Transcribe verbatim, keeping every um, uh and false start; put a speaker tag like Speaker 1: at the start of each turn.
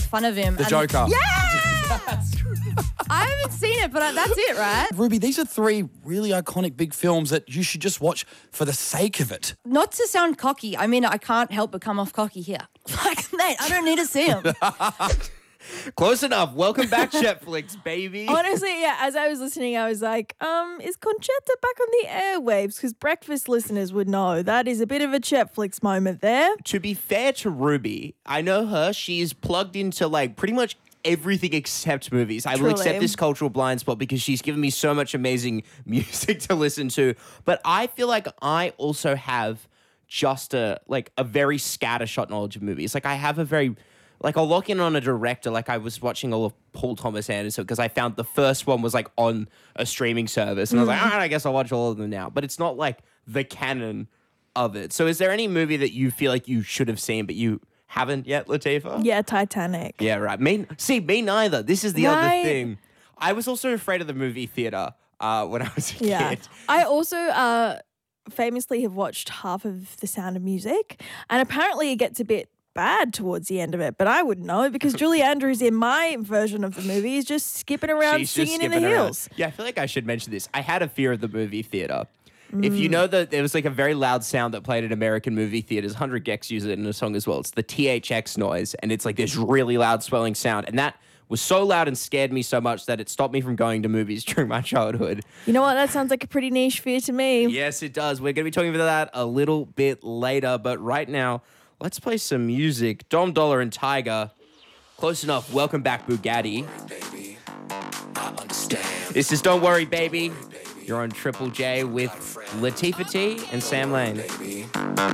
Speaker 1: make fun of him.
Speaker 2: The
Speaker 1: and-
Speaker 2: Joker.
Speaker 1: Yeah! I haven't seen it, but that's it, right?
Speaker 2: Ruby, these are three really iconic big films that you should just watch for the sake of it.
Speaker 1: Not to sound cocky. I mean, I can't help but come off cocky here. Like, mate, I don't need to see him.
Speaker 3: Close enough. Welcome back, Netflix, baby.
Speaker 4: Honestly, yeah, as I was listening, I was like, um, is Conchetta back on the airwaves? Because breakfast listeners would know that is a bit of a Netflix moment there.
Speaker 3: To be fair to Ruby, I know her. She's plugged into like pretty much everything except movies. I will
Speaker 4: Truly.
Speaker 3: accept this cultural blind spot because she's given me so much amazing music to listen to. But I feel like I also have just a like a very scattershot knowledge of movies. Like I have a very like I'll lock in on a director. Like I was watching all of Paul Thomas Anderson because I found the first one was like on a streaming service, and I was like, all right, I guess I'll watch all of them now. But it's not like the canon of it. So is there any movie that you feel like you should have seen but you haven't yet, Latifah?
Speaker 4: Yeah, Titanic.
Speaker 3: Yeah, right. Me, see, me neither. This is the
Speaker 4: Right.
Speaker 3: other thing. I was also afraid of the movie theater uh, when I was a
Speaker 4: Yeah.
Speaker 3: kid.
Speaker 4: I also uh, famously have watched half of The Sound of Music, and apparently it gets a bit bad towards the end of it, but I wouldn't know because Julie Andrews in my version of the movie is just skipping around
Speaker 3: She's just
Speaker 4: singing in the
Speaker 3: skipping around.
Speaker 4: hills.
Speaker 3: Yeah, I feel like I should mention this. I had a fear of the movie theater. If
Speaker 4: Mm.
Speaker 3: you know that there was like a very loud sound that played in American movie theaters, one hundred Gex uses it in a song as well. It's the T H X noise, and it's like this really loud swelling sound. And that was so loud and scared me so much that it stopped me from going to movies during my childhood.
Speaker 4: You know what? That sounds like a pretty niche fear to me.
Speaker 3: Yes, it does. We're going to be talking about that a little bit later. But right now, let's play some music. Dom Dollar and Tiger. Close enough. Welcome back, Bugatti.
Speaker 5: Baby, I understand.
Speaker 3: This is Don't Worry, Baby. You're on Triple J with Latifah T and Sam Lane.
Speaker 5: Baby.